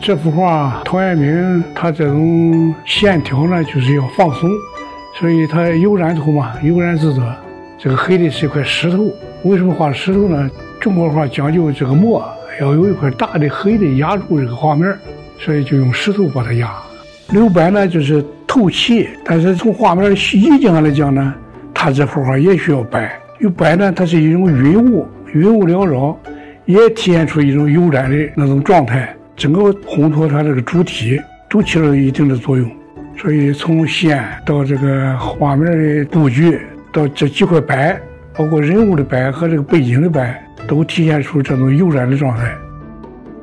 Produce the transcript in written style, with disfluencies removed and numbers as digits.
这幅画陶渊明他这种线条呢，就是要放松，所以他悠然图嘛，悠然自得。这个黑的是一块石头，为什么画石头呢？中国画讲究这个墨要有一块大的黑的压住这个画面，所以就用石头把它压。留白呢就是透气，但是从画面意境上来讲呢，它这幅画也需要白。有白呢，它是一种云雾缭绕，也体现出一种悠然的那种状态。整个烘托它这个主体都起了一定的作用，所以从线到这个画面的布局，到这几块白，包括人物的白和这个背景的白，都体现出这种悠然的状态。